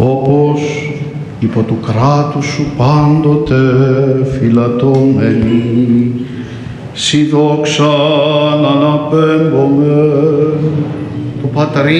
όπως υπό του κράτους σου πάντοτε φυλατώμενοι, σοι δόξαν αναπέμπομαι του Πατρί